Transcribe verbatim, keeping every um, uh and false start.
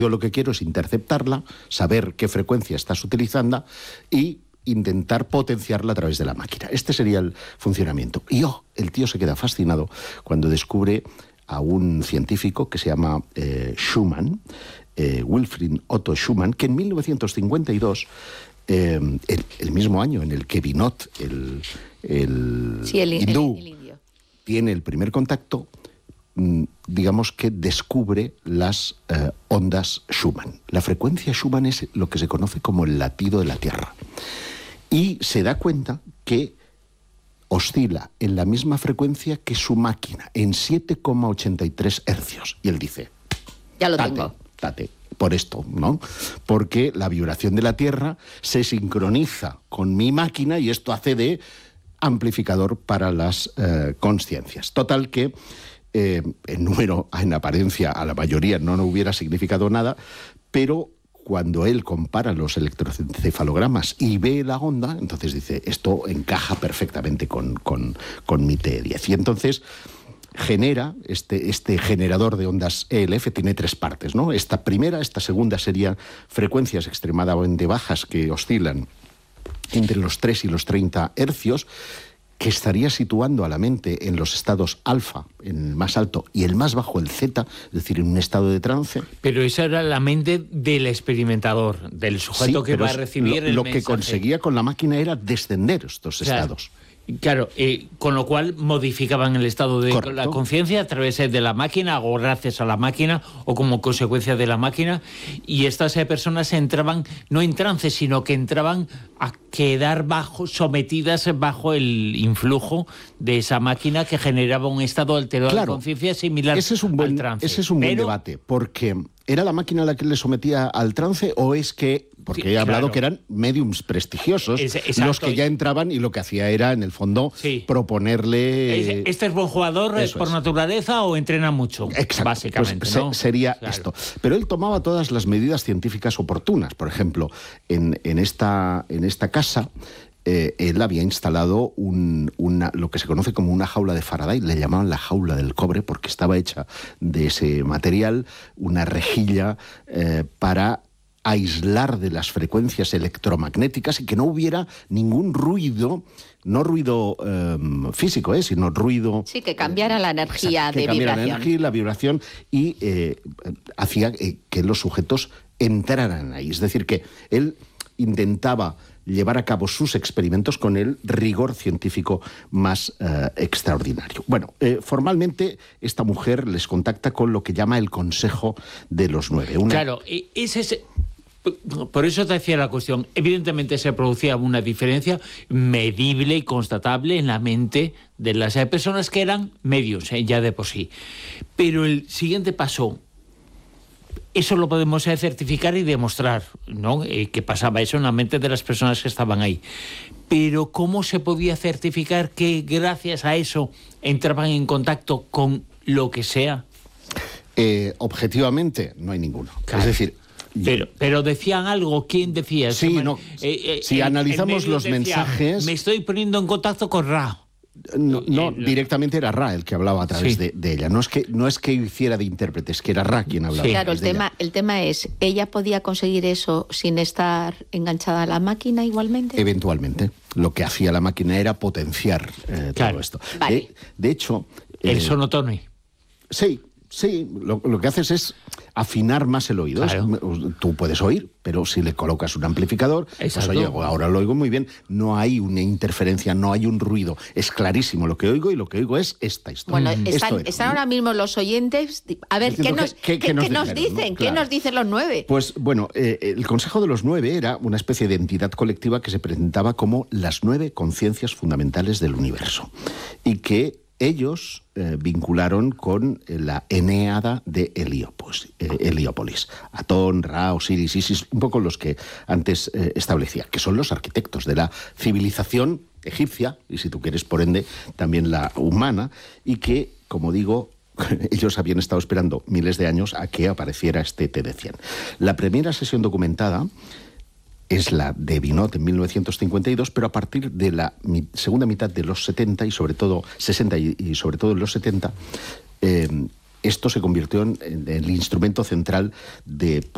Yo lo que quiero es interceptarla, saber qué frecuencia estás utilizando y intentar potenciarla a través de la máquina. Este sería el funcionamiento. Y oh, el tío se queda fascinado cuando descubre a un científico que se llama eh, Schumann, eh, Wilfried Otto Schumann, que en mil novecientos cincuenta y dos, eh, el, el mismo año en el que Binot, el, el, sí, el, hindú, el, el indio, tiene el primer contacto, digamos que descubre las eh, ondas Schumann. La frecuencia Schumann es lo que se conoce como el latido de la Tierra. Y se da cuenta que oscila en la misma frecuencia que su máquina, en siete coma ochenta y tres hercios. Y él dice, ya lo tate, tengo. tate, por esto, ¿no? Porque la vibración de la Tierra se sincroniza con mi máquina y esto hace de amplificador para las eh, consciencias. Total que Eh, en número, en apariencia, a la mayoría no, no hubiera significado nada, pero cuando él compara los electroencefalogramas y ve la onda, entonces dice, esto encaja perfectamente con, con, con mi T diez. Y entonces genera, este, este generador de ondas E L F tiene tres partes, ¿no? Esta primera, esta segunda serían frecuencias extremadamente bajas que oscilan entre los tres y los treinta hercios, que estaría situando a la mente en los estados alfa, en el más alto, y el más bajo, el zeta, es decir, en un estado de trance. Pero esa era la mente del experimentador, del sujeto sí, que va a recibir lo, el lo mensaje. que conseguía con la máquina era descender estos o sea, estados. Claro, eh, con lo cual modificaban el estado de Correcto. La conciencia a través de la máquina o gracias a la máquina o como consecuencia de la máquina, y estas eh, personas entraban no en trance, sino que entraban a quedar bajo, sometidas bajo el influjo de esa máquina que generaba un estado alterado claro, de conciencia similar ese es un buen, al trance. Ese es un buen Pero, debate, porque ¿era la máquina la que le sometía al trance o es que, porque sí, he hablado claro. que eran mediums prestigiosos, es, los que ya entraban y lo que hacía era, en el fondo, sí. proponerle... ¿Este es buen jugador es por es. naturaleza o entrena mucho? Exacto, básicamente, pues ¿no? se, sería claro. esto. Pero él tomaba todas las medidas científicas oportunas. Por ejemplo, en, en, esta, en esta casa... Eh, él había instalado un, una, lo que se conoce como una jaula de Faraday, le llamaban la jaula del cobre porque estaba hecha de ese material, una rejilla eh, para aislar de las frecuencias electromagnéticas y que no hubiera ningún ruido, no ruido eh, físico, eh, sino ruido... Sí, que cambiara la energía exacto, de que vibración. La energía y la vibración y eh, hacía eh, que los sujetos entraran ahí. Es decir, que él intentaba llevar a cabo sus experimentos con el rigor científico más eh, extraordinario. Bueno, eh, formalmente esta mujer les contacta con lo que llama el Consejo de los Nueve. Una... Claro, ese es... Por eso te decía la cuestión. Evidentemente se producía una diferencia medible y constatable en la mente de las personas que eran medios, eh, ya de por sí. Pero el siguiente paso... Eso lo podemos certificar y demostrar, ¿no? Eh, que pasaba eso en la mente de las personas que estaban ahí. Pero ¿cómo se podía certificar que gracias a eso entraban en contacto con lo que sea? Eh, objetivamente, no hay ninguno. Claro. Es decir... Pero, pero decían algo, ¿quién decía? Sí, no. Eh, eh, si el, analizamos el los decía, mensajes... Me estoy poniendo en contacto con Ra. No, no, directamente era Ra el que hablaba a través sí. de, de ella. No es que no es que hiciera de intérprete, es que era Ra quien hablaba. Sí. Claro, el de tema, ella. el tema es, ¿ella podía conseguir eso sin estar enganchada a la máquina igualmente? Eventualmente. Lo que hacía la máquina era potenciar eh, claro. todo esto. Vale. De, de hecho... El eh, sonotone. Sí, sí. Lo, lo que haces es afinar más el oído. Claro. Es, tú puedes oír, pero si le colocas un amplificador, Exacto. pues oye, ahora lo oigo muy bien. No hay una interferencia, no hay un ruido. Es clarísimo lo que oigo y lo que oigo es esta historia. Bueno, están, era, están ¿no? ahora mismo los oyentes. A ver, ¿qué nos, ¿qué, qué, qué, qué nos, qué nos dijeron, dicen? ¿no? ¿Qué Claro. nos dicen los nueve? Pues bueno, eh, el Consejo de los Nueve era una especie de entidad colectiva que se presentaba como las nueve conciencias fundamentales del universo y que ellos eh, vincularon con la Eneada de Heliópolis, eh, Heliópolis. Atón, Ra, Osiris, Isis, un poco los que antes eh, establecía, que son los arquitectos de la civilización egipcia, y si tú quieres, por ende, también la humana, y que, como digo, ellos habían estado esperando miles de años a que apareciera este T D cien. La primera sesión documentada es la de Binot en mil novecientos cincuenta y dos, pero a partir de la mi, segunda mitad de los setenta y sobre todo sesenta y, y sobre todo en los setenta, eh, esto se convirtió en, en el instrumento central de